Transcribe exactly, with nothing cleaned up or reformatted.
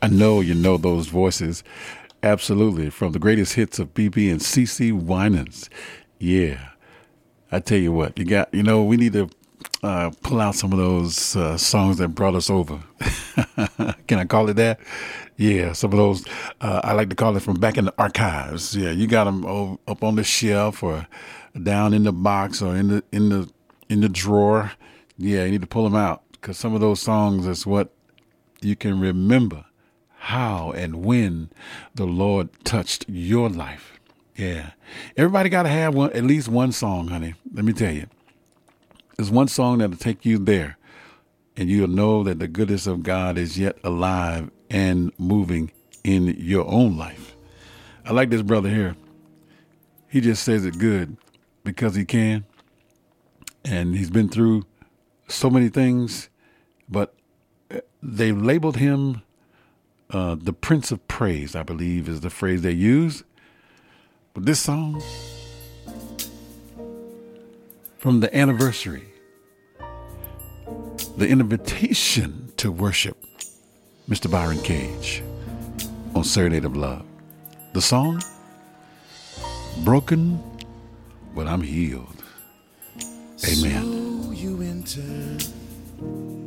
I know you know those voices. Absolutely. From the greatest hits of B B and C C Winans. Yeah. I tell you what, you got, you know, we need to uh, pull out some of those uh, songs that brought us over. Can I call it that? Yeah, some of those, uh, I like to call it from back in the archives. Yeah, you got them over, up on the shelf or down in the box or in the in the in the drawer. Yeah, you need to pull them out because some of those songs is what you can remember how and when the Lord touched your life. Yeah, everybody got to have one, at least one song, honey. Let me tell you, there's one song that'll take you there, and you'll know that the goodness of God is yet alive and moving in your own life. I like this brother here. He just says it good because he can, and he's been through so many things, but they labeled him uh, the Prince of Praise, I believe is the phrase they use. But this song, from the anniversary, the invitation to worship, Mister Byron Cage on Serenade of Love. The song, Broken, but I'm Healed. Amen. So you entered